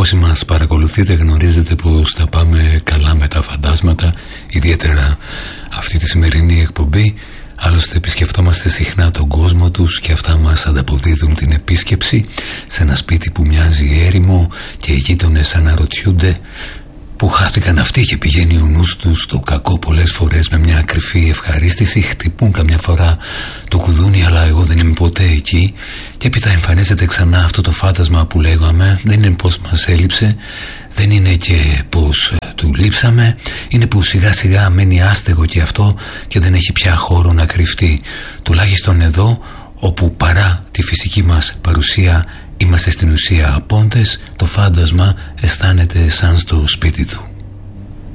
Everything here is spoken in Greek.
Όσοι μας παρακολουθείτε γνωρίζετε πως τα πάμε καλά με τα φαντάσματα, ιδιαίτερα αυτή τη σημερινή εκπομπή. Άλλωστε επισκεφτόμαστε συχνά τον κόσμο τους και αυτά μας ανταποδίδουν την επίσκεψη σε ένα σπίτι που μοιάζει έρημο και οι γείτονες αναρωτιούνται που χάθηκαν αυτοί και πηγαίνει ο νους τους στο κακό πολλές φορές με μια κρυφή ευχαρίστηση. Χτυπούν καμιά φορά το κουδούνι, αλλά εγώ δεν είμαι ποτέ εκεί. Και έπειτα εμφανίζεται ξανά αυτό το φάντασμα που λέγαμε. Δεν είναι πως μας έλειψε, δεν είναι και πως του λείψαμε, είναι που σιγά σιγά μένει άστεγο και αυτό και δεν έχει πια χώρο να κρυφτεί. Τουλάχιστον εδώ, όπου παρά τη φυσική μας παρουσία είμαστε στην ουσία απόντες, το φάντασμα αισθάνεται σαν στο σπίτι του.